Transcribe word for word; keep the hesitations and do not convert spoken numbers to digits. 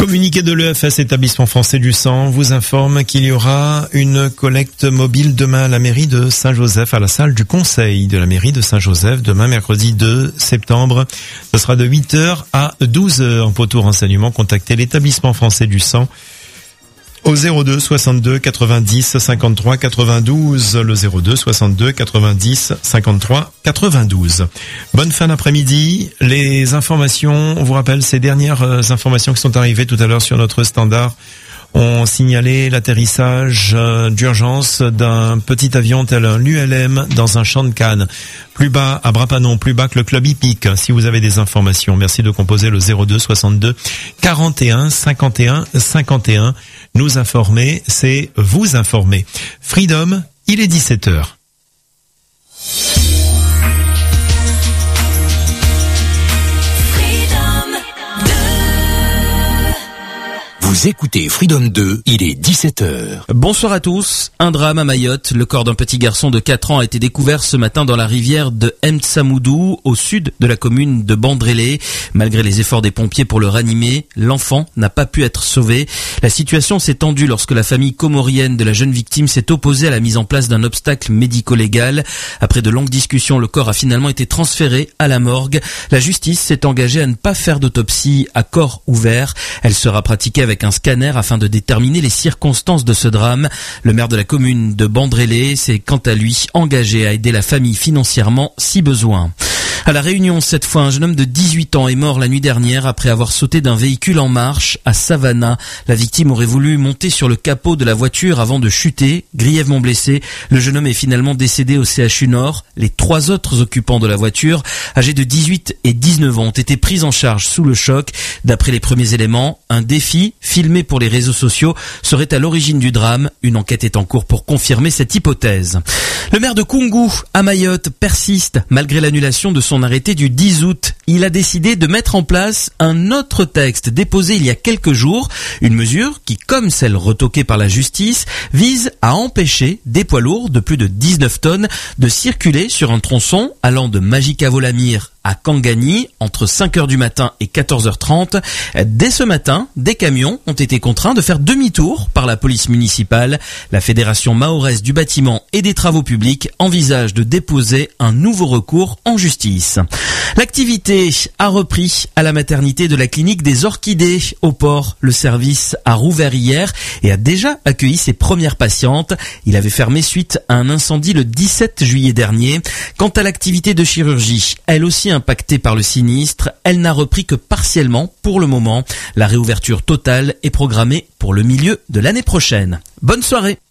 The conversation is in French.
Communiqué de l'E F S, établissement français du sang, vous informe qu'il y aura une collecte mobile demain à la mairie de Saint-Joseph, à la salle du conseil de la mairie de Saint-Joseph, demain mercredi deux septembre. Ce sera de huit heures à douze heures. Pour tout renseignement, contactez l'établissement français du sang au zéro deux soixante-deux quatre-vingt-dix cinquante-trois quatre-vingt-douze, le zéro deux soixante-deux quatre-vingt-dix cinquante-trois quatre-vingt-douze. Bonne fin d'après-midi. Les informations, on vous rappelle ces dernières informations qui sont arrivées tout à l'heure sur notre standard, ont signalé l'atterrissage d'urgence d'un petit avion tel un U L M dans un champ de Cannes. Plus bas, à Brapanon, plus bas que le club hippique. Si vous avez des informations, merci de composer le zéro deux soixante-deux quarante et un cinquante et un cinquante et un. Nous informer, c'est vous informer. Freedom, il est dix-sept heures. Vous écoutez Freedom deux, il est dix-sept heures. Bonsoir à tous. Un drame à Mayotte. Le corps d'un petit garçon de quatre ans a été découvert ce matin dans la rivière de M'Tsamoudou, au sud de la commune de Bandrélé. Malgré les efforts des pompiers pour le ranimer, l'enfant n'a pas pu être sauvé. La situation s'est tendue lorsque la famille comorienne de la jeune victime s'est opposée à la mise en place d'un obstacle médico-légal. Après de longues discussions, le corps a finalement été transféré à la morgue. La justice s'est engagée à ne pas faire d'autopsie à corps ouvert. Elle sera pratiquée avec un scanner afin de déterminer les circonstances de ce drame. Le maire de la commune de Bandrélé s'est quant à lui engagé à aider la famille financièrement si besoin. À La Réunion, cette fois, un jeune homme de dix-huit ans est mort la nuit dernière après avoir sauté d'un véhicule en marche à Savannah. La victime aurait voulu monter sur le capot de la voiture avant de chuter. Grièvement blessé, le jeune homme est finalement décédé au C H U Nord. Les trois autres occupants de la voiture, âgés de dix-huit et dix-neuf ans, ont été pris en charge sous le choc. D'après les premiers éléments, un défi filmé pour les réseaux sociaux serait à l'origine du drame. Une enquête est en cours pour confirmer cette hypothèse. Le maire de Koungou, à Mayotte, persiste malgré l'annulation de son arrêté du dix août. Il a décidé de mettre en place un autre texte déposé il y a quelques jours, une mesure qui, comme celle retoquée par la justice, vise à empêcher des poids lourds de plus de dix-neuf tonnes de circuler sur un tronçon allant de Majika-Volamir à Kangani entre cinq heures du matin et quatorze heures trente. Dès ce matin, des camions ont été contraints de faire demi-tour par la police municipale. La Fédération mahoraise du bâtiment et des travaux publics envisage de déposer un nouveau recours en justice. L'activité a repris à la maternité de la clinique des Orchidées au port. Le service a rouvert hier et a déjà accueilli ses premières patientes. Il avait fermé suite à un incendie le dix-sept juillet dernier. Quant à l'activité de chirurgie, elle aussi impactée par le sinistre, elle n'a repris que partiellement pour le moment. La réouverture totale est programmée pour le milieu de l'année prochaine. Bonne soirée.